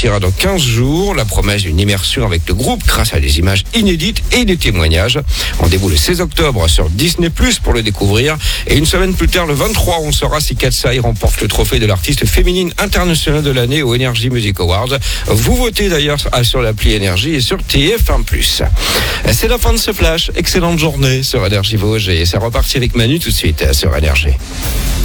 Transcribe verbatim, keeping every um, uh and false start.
sortira dans quinze jours. La promesse d'une immersion avec le groupe grâce à des images inédites et des témoignages. Rendez-vous le seize octobre sur Disney plus, pour le découvrir. Et une semaine plus tard, le vingt-trois, on saura si Katsai remporte le trophée de l'artiste féminine internationale de l'année au Energy Music Awards. Vous votez d'ailleurs sur l'appli Énergie et sur T F un plus. C'est la fin de ce flash. Excellente journée sur Énergie Vosges et c'est reparti avec Manu tout de suite sur Énergie.